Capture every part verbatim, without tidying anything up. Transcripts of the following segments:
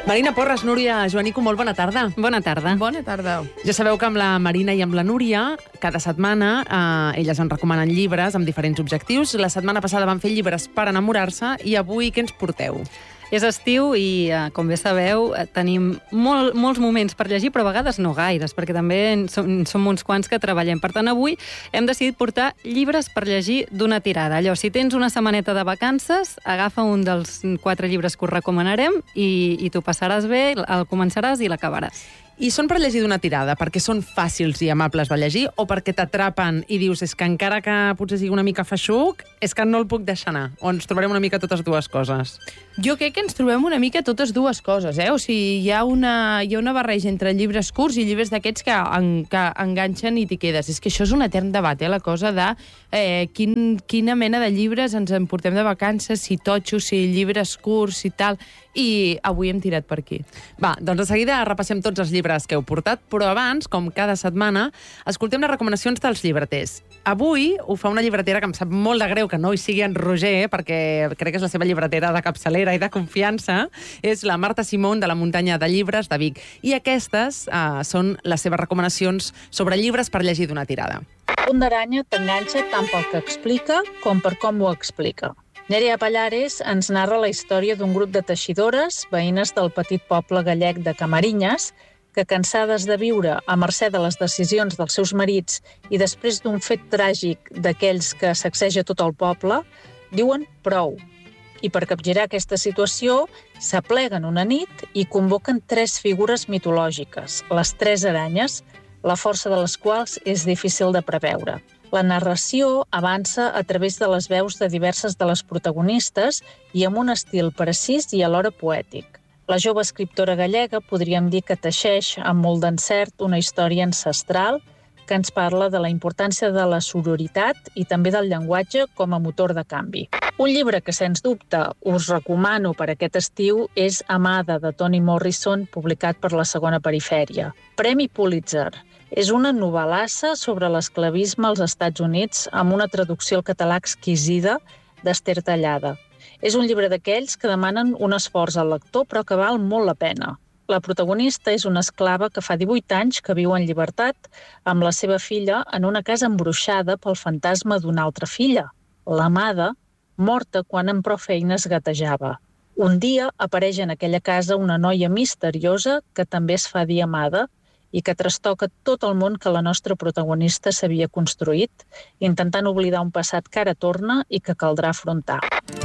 Marina Porres, Núria Joanico, molt bona tarda. Bona tarda. Bona tarda. Ja sabeu que amb la Marina i amb la Núria, cada setmana, eh, elles ens recomanen llibres amb diferents objectius. La setmana passada van fer llibres per enamorar-se i avui què ens porteu? És estiu i, eh, com bé sabeu, eh, tenim molt, molts moments per llegir, però a vegades no gaires, perquè també som, som uns quants que treballem. Per tant, avui hem decidit portar llibres per llegir d'una tirada. Allò, si tens una setmaneta de vacances, agafa un dels quatre llibres que us recomanarem i, i t'ho passaràs bé, el començaràs i l'acabaràs. I són per llegir d'una tirada, perquè són fàcils i amables de llegir, o perquè t'atrapen i dius, és que encara que potser sigui una mica feixuc, és que no el puc deixar anar, o ens trobarem una mica totes dues coses? Jo crec que ens trobem una mica totes dues coses, eh? O sigui, hi ha una, hi ha una barreja entre llibres curts i llibres d'aquests que, en, que enganxen i t'hi quedes. És que això és un etern debat, eh? La cosa de eh, quin, quina mena de llibres ens en portem de vacances, si totxos, si llibres curts i tal, i avui hem tirat per aquí. Va, doncs de seguida repassem tots els llibres que heu portat, però abans, com cada setmana, escoltem les recomanacions dels llibreters. Avui ho fa una llibretera que em sap molt de greu que no hi sigui en Roger, perquè crec que és la seva llibretera de capçalera i de confiança, és la Marta Simón de la Muntanya de Llibres de Vic. I aquestes eh, són les seves recomanacions sobre llibres per llegir d'una tirada. Un d'aranya t'enganxa tant pel que explica com per com ho explica. Nerea Pallares ens narra la història d'un grup de teixidores, veïnes del petit poble gallec de Camarinyes, que, cansades de viure a mercè de les decisions dels seus marits i després d'un fet tràgic d'aquells que sacseja tot el poble, diuen prou. I per capgirar aquesta situació, s'apleguen una nit i convoquen tres figures mitològiques, les tres aranyes, la força de les quals és difícil de preveure. La narració avança a través de les veus de diverses de les protagonistes i amb un estil precís i alhora poètic. La jove escriptora gallega podríem dir que teixeix amb molt d'encert una història ancestral que ens parla de la importància de la sororitat i també del llenguatge com a motor de canvi. Un llibre que, sens dubte, us recomano per aquest estiu és Amada, de Toni Morrison, publicat per la Segona Perifèria. Premi Pulitzer. És una novel·lassa sobre l'esclavisme als Estats Units amb una traducció al català exquisida d'Ester Tallada. És un llibre d'aquells que demanen un esforç al lector però que val molt la pena. La protagonista és una esclava que fa divuit anys que viu en llibertat amb la seva filla en una casa embruixada pel fantasma d'una altra filla, l'Amada, morta quan amb prou feines gatejava. Un dia apareix en aquella casa una noia misteriosa que també es fa dir Amada i que trastoca tot el món que la nostra protagonista s'havia construït, intentant oblidar un passat que ara torna i que caldrà afrontar.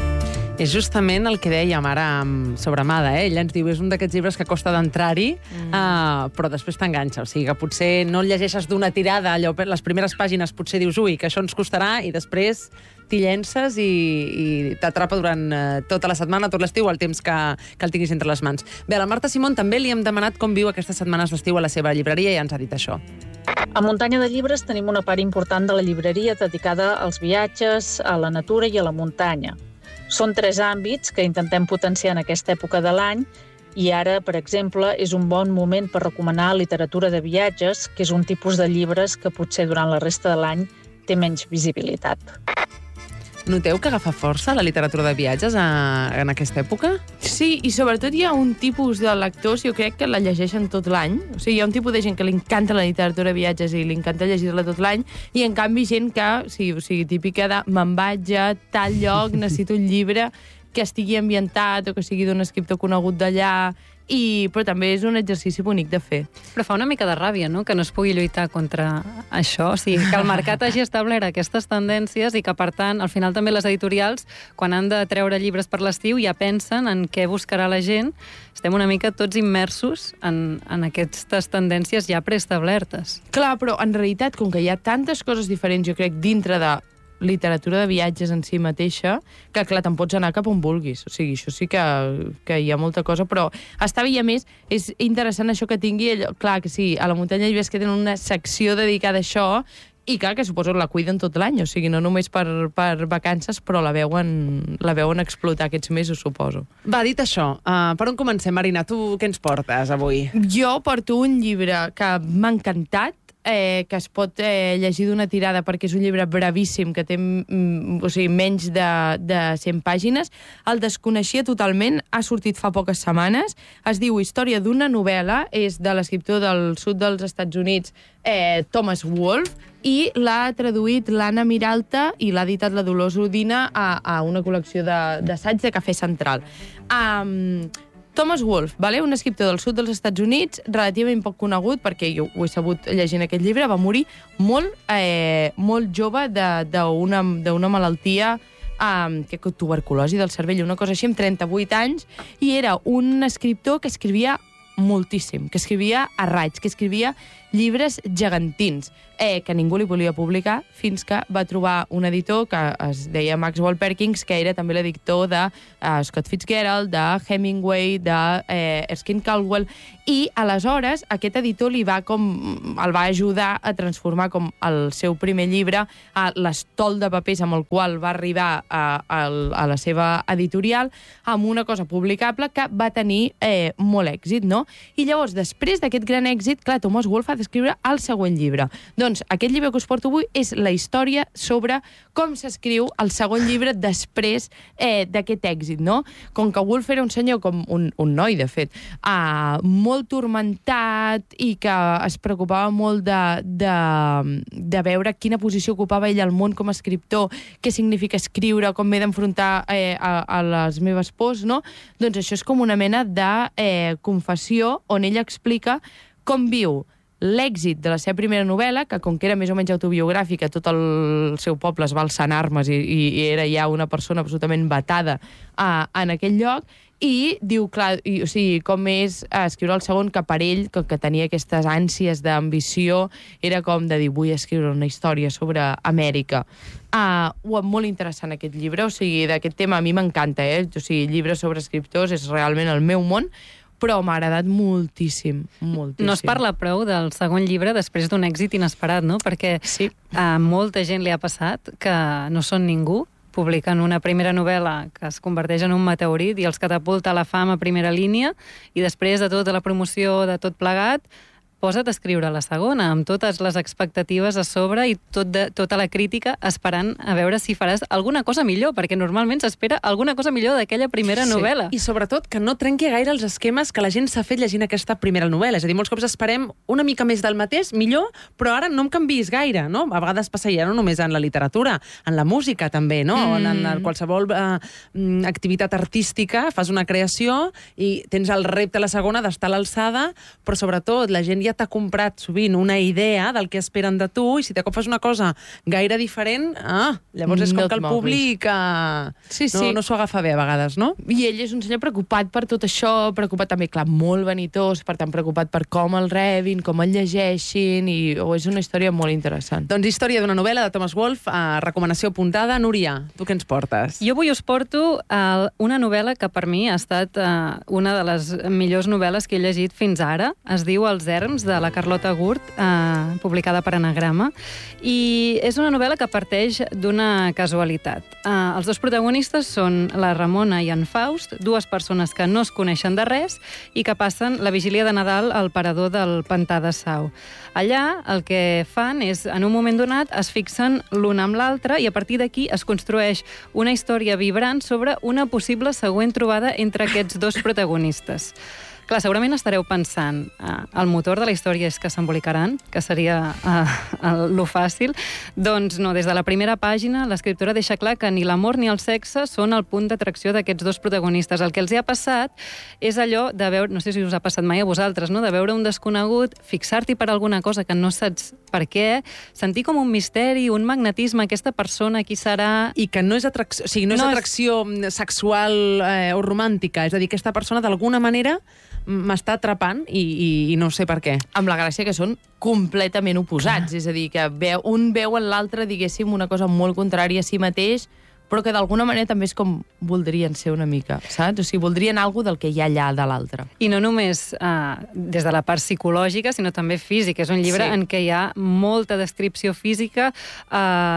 És justament el que dèiem ara sobre Amada, eh? Ella ens diu, és un d'aquests llibres que costa d'entrar-hi, mm. uh, però després t'enganxa. O sigui, que potser no el llegeixes d'una tirada, allò, les primeres pàgines potser dius, ui, que això ens costarà, i després t'hi llences i, i t'atrapa durant uh, tota la setmana, tot l'estiu, el temps que, que el tinguis entre les mans. Bé, a la Marta Simón també li hem demanat com viu aquestes setmanes d'estiu a la seva llibreria i ja ens ha dit això. A Muntanya de Llibres tenim una part important de la llibreria dedicada als viatges, a la natura i a la muntanya. Són tres àmbits que intentem potenciar en aquesta època de l'any i ara, per exemple, és un bon moment per recomanar literatura de viatges, que és un tipus de llibres que potser durant la resta de l'any té menys visibilitat. Noteu que agafa força la literatura de viatges a, en aquesta època? Sí, i sobretot hi ha un tipus de lectors, jo crec que la llegeixen tot l'any. O sigui, hi ha un tipus de gent que li encanta la literatura de viatges i li encanta llegir-la tot l'any, i en canvi gent que, sí, o sigui, típica de me'n vaig a tal lloc, necessito un llibre que estigui ambientat o que sigui d'un escriptor conegut d'allà, i, però també és un exercici bonic de fer. Però fa una mica de ràbia, no?, que no es pugui lluitar contra això. O sigui, que el mercat hagi establert aquestes tendències i que, per tant, al final també les editorials, quan han de treure llibres per l'estiu, ja pensen en què buscarà la gent. Estem una mica tots immersos en, en aquestes tendències ja preestablertes. Clar, però en realitat, com que hi ha tantes coses diferents, jo crec, dintre de literatura de viatges en si mateixa, que clar, te'n pots anar cap on vulguis. O sigui, això sí que, que hi ha molta cosa, però està bé, i a més, és interessant això que tingui, allò, clar, que sí, a la Muntanya de Llibres que tenen una secció dedicada a això, i clar, que suposo la cuiden tot l'any, o sigui, no només per, per vacances, però la veuen, la veuen explotar aquests mesos, suposo. Va, dit això, uh, per on comencem, Marina? Tu què ens portes avui? Jo porto un llibre que m'ha encantat, eh, que es pot eh, llegir d'una tirada perquè és un llibre brevíssim, que té mm, o sigui, menys de, de cent pàgines. El desconeixia totalment, ha sortit fa poques setmanes. Es diu Història d'una novel·la, és de l'escriptor del sud dels Estats Units, eh, Thomas Wolfe, i l'ha traduït l'Anna Miralta i l'ha editat la Dolors Udina a, a una col·lecció d'assaig de, de Cafè Central. Um, Thomas Wolfe, vale? Un escriptor del sud dels Estats Units, relativament poc conegut, perquè jo ho he sabut llegint aquest llibre, va morir molt, eh, molt jove d'una malaltia, um, que tuberculosi del cervell, una cosa així, amb trenta-vuit anys, i era un escriptor que escrivia moltíssim, que escrivia a raig, que escrivia llibres gegantins, eh, que ningú li volia publicar, fins que va trobar un editor que es deia Maxwell Perkins, que era també l'editor de uh, Scott Fitzgerald, de Hemingway, de eh, Erskine Caldwell, i aleshores aquest editor li va com, el va ajudar a transformar com el seu primer llibre a l'estol de papers amb el qual va arribar a, a, a la seva editorial, amb una cosa publicable que va tenir eh, molt èxit, no? I llavors, després d'aquest gran èxit, clar, Thomas Wolfe ha d'escriure el següent llibre. Doncs aquest llibre que us porto avui és la història sobre com s'escriu el segon llibre després eh, d'aquest èxit, no? Com que Wolfe era un senyor, com un, un noi, de fet, eh, molt turmentat i que es preocupava molt de, de, de veure quina posició ocupava ell al món com a escriptor, què significa escriure, com m'he d'enfrontar eh, a, a les meves pors, no? Doncs això és com una mena de eh, confessió on ell explica com viu l'èxit de la seva primera novel·la, que com que era més o menys autobiogràfica, tot el seu poble es va alçar en armes i, i era ja una persona absolutament vetada uh, en aquell lloc, i diu, clar, i, o sigui, com és escriure el segon, que per ell, que, que tenia aquestes ànsies d'ambició, era com de dir, vull escriure una història sobre Amèrica. Uh, ho és molt interessant aquest llibre, o sigui, d'aquest tema a mi m'encanta, eh? O sigui, llibres sobre escriptors és realment el meu món, però m'ha agradat moltíssim, moltíssim. No es parla prou del segon llibre després d'un èxit inesperat, no? Perquè sí. a molta gent li ha passat que no són ningú, publiquen una primera novel·la que es converteix en un meteorit i els catapulta a la fama a primera línia, i després de tota la promoció, de tot plegat, posa't a escriure la segona, amb totes les expectatives a sobre i tot de, tota la crítica esperant a veure si faràs alguna cosa millor, perquè normalment s'espera alguna cosa millor d'aquella primera sí. novel·la. I sobretot que no trenqui gaire els esquemes que la gent s'ha fet llegint aquesta primera novel·la. És a dir, molts cops esperem una mica més del mateix, millor, però ara no em canviïs gaire, no? A vegades passa ja no només en la literatura, en la música també, no? Mm. En, en qualsevol eh, activitat artística, fas una creació i tens el repte a la segona d'estar a l'alçada, però sobretot la gent ja t'ha comprat sovint una idea del que esperen de tu, i si de cop fas una cosa gaire diferent, ah, llavors és com no que el públic eh, sí, sí. no, no s'ho agafa bé a vegades, no? I ell és un senyor preocupat per tot això, preocupat també, clar, molt vanitós, per tant preocupat per com el rebin, com el llegeixin, i oh, és una història molt interessant. Doncs història d'una novel·la de Thomas Wolfe, eh, recomanació apuntada. Núria, tu què ens portes? Jo avui us porto uh, una novel·la que per mi ha estat uh, una de les millors novel·les que he llegit fins ara. Es diu Els erms, de la Carlota Gurt, eh, publicada per Anagrama, i és una novel·la que parteix d'una casualitat. Eh, els dos protagonistes són la Ramona i en Faust, dues persones que no es coneixen de res i que passen la vigília de Nadal al parador del Pantà de Sau. Allà el que fan és, en un moment donat, es fixen l'un amb l'altre i a partir d'aquí es construeix una història vibrant sobre una possible següent trobada entre aquests dos protagonistes. Clar, segurament estareu pensant, eh, el motor de la història és que s'embolicaran, que seria eh, lo fàcil. Doncs no, des de la primera pàgina l'escriptora deixa clar que ni l'amor ni el sexe són el punt d'atracció d'aquests dos protagonistes. El que els hi ha passat és allò de veure, no sé si us ha passat mai a vosaltres, no? De veure un desconegut, fixar-t'hi per alguna cosa que no saps per què, sentir com un misteri, un magnetisme, aquesta persona, qui serà... I que no és atracció, o sigui, no, no és atracció és... sexual eh, o romàntica, és a dir, aquesta persona d'alguna manera m'està atrapant i, i, i no sé per què. Amb la gràcia que són completament oposats, ah. és a dir, que veu, un veu en l'altre, diguéssim, una cosa molt contrària a si mateix, però que d'alguna manera també és com voldrien ser una mica, saps? O sigui, voldrien alguna del que hi ha allà de l'altre. I no només eh, des de la part psicològica, sinó també física. És un llibre sí. en què hi ha molta descripció física, eh,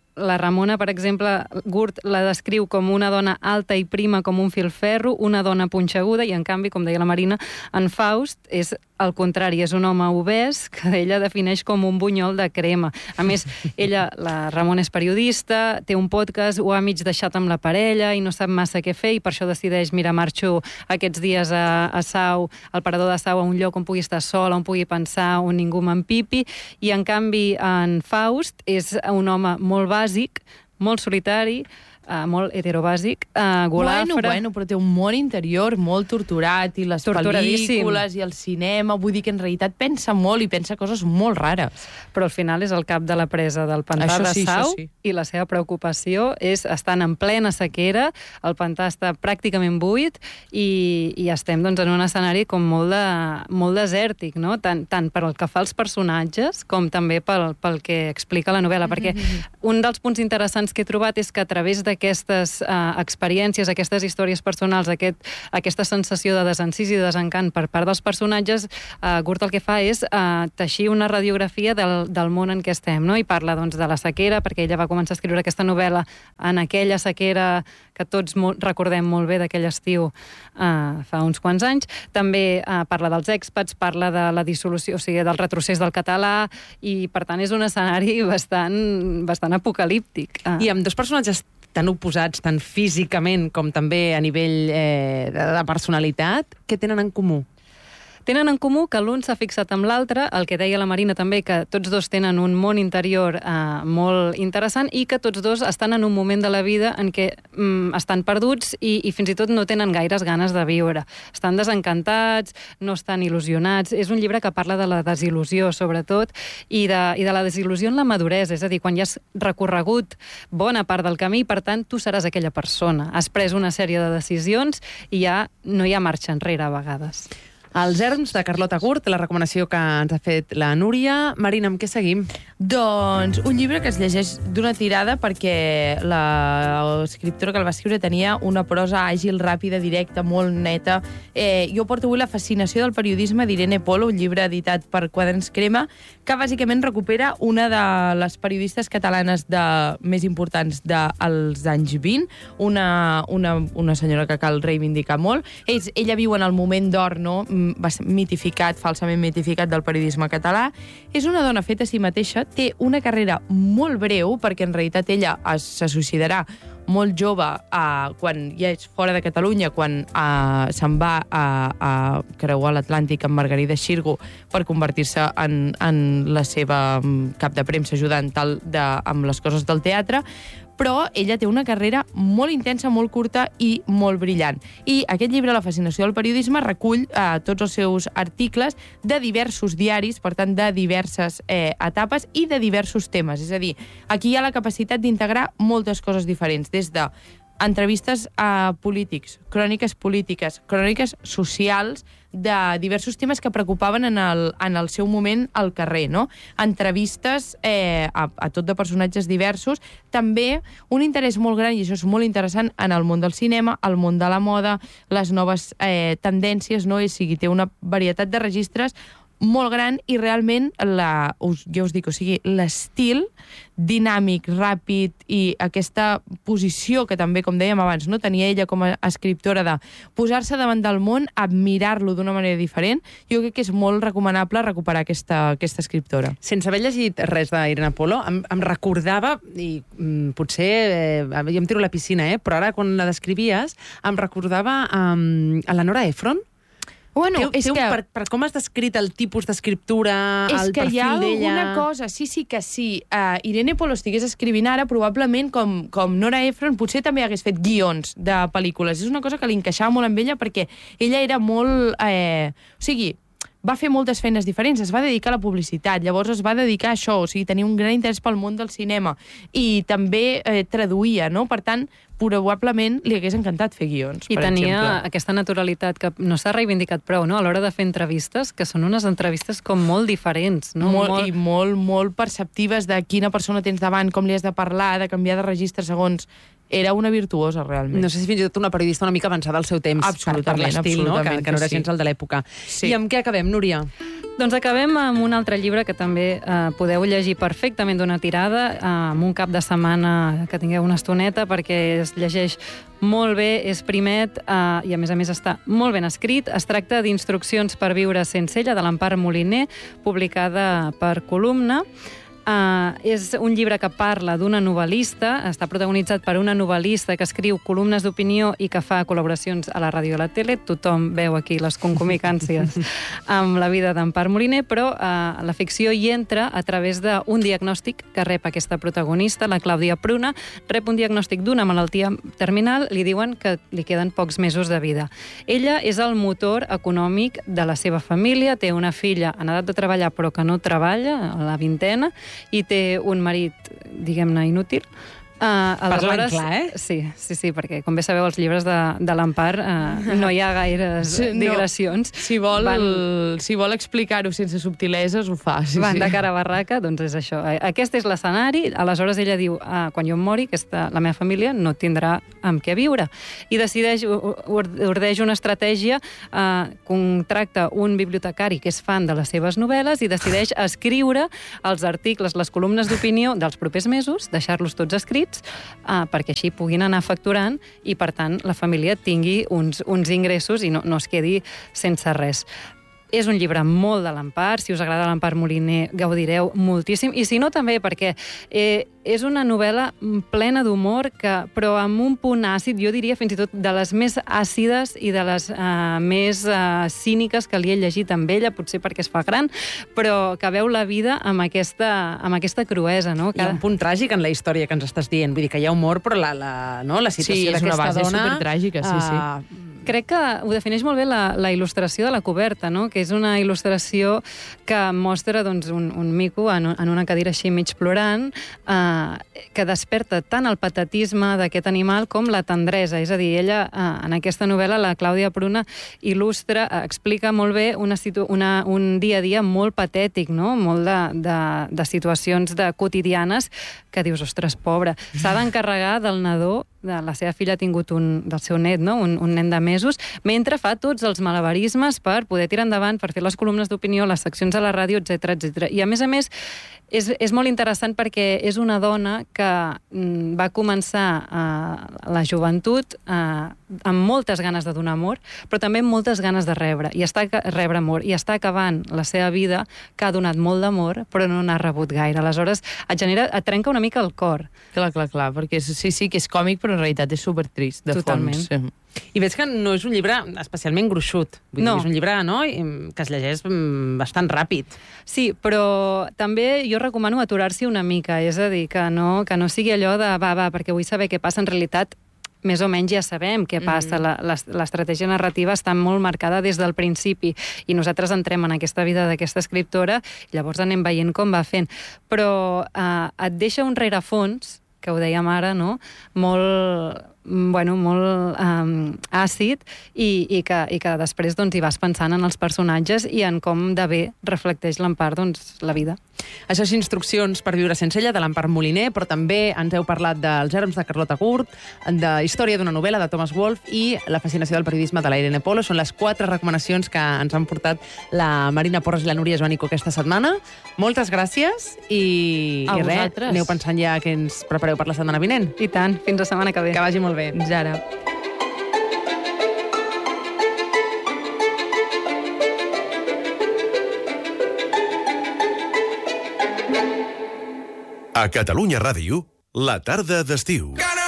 la Ramona, per exemple, Gurt la descriu com una dona alta i prima com un filferro, una dona punxeguda, i en canvi, com deia la Marina, en Faust és al contrari, és un home obès que ella defineix com un bunyol de crema. A més, ella, la Ramona és periodista, té un podcast, ho ha mig deixat amb la parella i no sap massa què fer, i per això decideix, mira, marxo aquests dies a, a Sau, al parador de Sau, a un lloc on pugui estar sola, on pugui pensar, on ningú m'empipi, i en canvi en Faust és un home molt bàsic, molt solitari, Uh, molt heterobàsic, uh, golafre... Bueno, bueno, però té un món interior molt torturat, i les pel·lícules i el cinema, vull dir que en realitat pensa molt i pensa coses molt rares. Però al final és el cap de la presa del pantà això de sí, Sau, sí. I la seva preocupació és estar en plena sequera, el pantà està pràcticament buit, i, i estem doncs, en un escenari com molt, de, molt desèrtic, no? Tant, tant per el que fa als personatges com també pel, pel que explica la novel·la, perquè un dels punts interessants que he trobat és que a través de aquestes uh, experiències, aquestes històries personals, aquest, aquesta sensació de desencís i de desencant per part dels personatges, uh, Gurt el que fa és uh, teixir una radiografia del, del món en què estem, no? I parla doncs, de la sequera, perquè ella va començar a escriure aquesta novel·la en aquella sequera que tots mo- recordem molt bé d'aquell estiu uh, fa uns quants anys. També uh, parla dels expats, parla de la dissolució, o sigui, del retrocés del català, i per tant és un escenari bastant, bastant apocalíptic. Uh. I amb dos personatges tan oposats, tant físicament com també a nivell eh, de, de personalitat, què tenen en comú? Tenen en comú que l'un s'ha fixat amb l'altre, el que deia la Marina també, que tots dos tenen un món interior eh, molt interessant, i que tots dos estan en un moment de la vida en què mm, estan perduts i, i fins i tot no tenen gaires ganes de viure. Estan desencantats, no estan il·lusionats. És un llibre que parla de la desil·lusió, sobretot, i de, i de la desil·lusió en la maduresa, és a dir, quan ja has recorregut bona part del camí, per tant, tu seràs aquella persona. Has pres una sèrie de decisions i ja no hi ha marxa enrere a vegades. Els erms de Carlota Gurt, la recomanació que ens ha fet la Núria. Marina, amb què seguim? Doncs un llibre que es llegeix d'una tirada perquè l'escriptora que el va escriure tenia una prosa àgil, ràpida, directa, molt neta. Eh, jo porto avui La fascinació del periodisme d'Irene Polo, un llibre editat per Quaderns Crema, que bàsicament recupera una de les periodistes catalanes de, més importants dels anys vint, una, una, una senyora que cal reivindicar molt. Ells, ella viu en el moment d'or, no?, va ser mitificat, falsament mitificat, del periodisme català. És una dona feta a si mateixa, té una carrera molt breu, perquè en realitat ella es, se suïcidarà molt jove, eh, quan ja és fora de Catalunya, quan eh, se'n va a, a creuar l'Atlàntic amb Margarida Xirgu per convertir-se en, en la seva cap de premsa ajudant tal de, amb les coses del teatre, però ella té una carrera molt intensa, molt curta i molt brillant. I aquest llibre, La fascinació del periodisme, recull eh, tots els seus articles de diversos diaris, per tant, de diverses eh, etapes i de diversos temes. És a dir, aquí hi ha la capacitat d'integrar moltes coses diferents, des de entrevistes a polítics, cròniques polítiques, cròniques socials, de diversos temes que preocupaven en el, en el seu moment al carrer, no? Entrevistes eh, a, a tot de personatges diversos. També un interès molt gran, i això és molt interessant, en el món del cinema, el món de la moda, les noves eh, tendències, no? O sigui, té una varietat de registres molt gran, i realment, la, us, jo us dic, o sigui, l'estil dinàmic, ràpid, i aquesta posició que també, com dèiem abans, no, tenia ella com a escriptora de posar-se davant del món, admirar-lo d'una manera diferent, jo crec que és molt recomanable recuperar aquesta, aquesta escriptora. Sense haver llegit res d'Irene Polo, em, em recordava, i mm, potser eh, jo em tiro a la piscina, eh, però ara quan la descrivies, em recordava um, a la Nora Ephron. Bueno, té, és té un, que... per, per com has descrit el tipus d'escriptura, el és que perfil hi ha d'ella... alguna cosa, sí, sí que sí. Uh, Irene Polo estigués escrivint ara, probablement, com, com Nora Ephron, potser també hagués fet guions de pel·lícules. És una cosa que li encaixava molt amb ella, perquè ella era molt... Eh, o sigui, va fer moltes feines diferents, es va dedicar a la publicitat, llavors es va dedicar a això, o sigui, tenia un gran interès pel món del cinema, i també eh, traduïa, no? Per tant, probablement li hagués encantat fer guions, I per tenia exemple. aquesta naturalitat que no s'ha reivindicat prou, no?, a l'hora de fer entrevistes, que són unes entrevistes com molt diferents, no? Molt, molt... I molt, molt perceptives de quina persona tens davant, com li has de parlar, de canviar de registre segons era una virtuosa, realment. No sé si fins i tot una periodista una mica avançada al seu temps. Absolutament, per, per l'estil, no? Que, que no era sí. gens el de l'època. Sí. I amb què acabem, Núria? Doncs acabem amb un altre llibre que també eh, podeu llegir perfectament d'una tirada, eh, amb un cap de setmana que tingueu una estoneta, perquè es llegeix molt bé, és primet eh, i a més a més està molt ben escrit. Es tracta d'Instruccions per viure sense ella, de l'Empar Moliner, publicada per Columna. Uh, és un llibre que parla d'una novel·lista, està protagonitzat per una novel·lista que escriu columnes d'opinió i que fa col·laboracions a la ràdio i a la tele. Tothom veu aquí les concomicàncies amb la vida d'Empar Moliner, però uh, la ficció hi entra a través d'un diagnòstic que rep aquesta protagonista, la Clàudia Pruna. Rep un diagnòstic d'una malaltia terminal, li diuen que li queden pocs mesos de vida. Ella és el motor econòmic de la seva família, té una filla en edat de treballar però que no treballa, a la vintena, i té un marit, diguem-ne, inútil. Uh, Parlant clar, eh? Sí, sí, sí, perquè, com bé sabeu, els llibres de, de l'Empar uh, no hi ha gaires Sí, no. digressions. Si vol, Van- si vol explicar-ho sense subtileses, ho fa. Sí, Van sí. de cara a barraca, doncs és això. Aquest és l'escenari, aleshores ella diu, ah, quan jo em mori, aquesta, la meva família no tindrà amb què viure. I decideix, ordeix una estratègia, eh, contracta un bibliotecari que és fan de les seves novel·les i decideix escriure els articles, les columnes d'opinió dels propers mesos, deixar-los tots escrits, eh, perquè així puguin anar facturant i, per tant, la família tingui uns, uns ingressos i no, no es quedi sense res. És un llibre molt de l'Empar, si us agrada l'Empar Moliner gaudireu moltíssim, i si no també perquè eh, és una novel·la plena d'humor, que, però amb un punt àcid, jo diria fins i tot de les més àcides i de les eh, més eh, cíniques que li he llegit amb ella, potser perquè es fa gran, però que veu la vida amb aquesta, amb aquesta cruesa. No? Hi ha un punt tràgic en la història que ens estàs dient. Vull dir que hi ha humor, però la, la, no? la Sí, situació és una d'aquesta base dona... supertràgica, sí, sí. Uh, Crec que ho defineix molt bé la, la il·lustració de la coberta, no? Que és una il·lustració que mostra doncs, un, un mico en, en una cadira així mig plorant, eh, que desperta tant el patetisme d'aquest animal com la tendresa. És a dir, ella, eh, en aquesta novel·la, la Clàudia Pruna, il·lustra, eh, explica molt bé una situ una, un dia a dia molt patètic, no? Molt de, de, de situacions de quotidianes que dius, ostres, pobre, s'ha d'encarregar del nadó, de la seva filla ha tingut un, del seu net, no? un, un nen de mesos, mentre fa tots els malabarismes per poder tirar endavant, per fer les columnes d'opinió, les seccions a la ràdio, etcètera, etcètera. I a més a més, és, és molt interessant perquè és una dona que mm, va començar eh, la joventut eh, amb moltes ganes de donar amor, però també amb moltes ganes de rebre, i està, rebre amor, i està acabant la seva vida que ha donat molt d'amor, però no n'ha rebut gaire. Aleshores, et genera, et trenca una mica el cor. Clar, clar, clar, perquè és, sí, sí, que és còmic, però en realitat és supertrist, de Totalment. fons. Sí. I veig que no és un llibre especialment gruixut. Vull No. dir, és un llibre, no?, que es llegeix mm, bastant ràpid. Sí, però també jo recomano aturar-s'hi una mica, és a dir, que no, que no sigui allò de va, va, perquè vull saber què passa. En realitat, més o menys ja sabem què passa. Mm-hmm. L'estratègia narrativa està molt marcada des del principi i nosaltres entrem en aquesta vida d'aquesta escriptora i llavors anem veient com va fent. Però eh, et deixa un rerefons, que ho dèiem ara, no?, molt, bueno, molt um, àcid i, i, que, i que després doncs, hi vas pensant en els personatges i en com de bé reflecteix l'Empar doncs, la vida. Això és Instruccions per viure sense ella, de l'Empar Moliner, però també ens heu parlat dels germs de Carlota Gurt, de Història d'una novel·la, de Thomas Wolfe, i La fascinació del periodisme, de la Irene Polo. Són les quatre recomanacions que ens han portat la Marina Porres i la Núria Joanico aquesta setmana. Moltes gràcies i, A i res, vosaltres. aneu pensant ja què ens prepareu per la setmana vinent. I tant, fins la setmana que ve. Que vagi molt bé. Fins ara. A Catalunya Ràdio, la tarda d'estiu.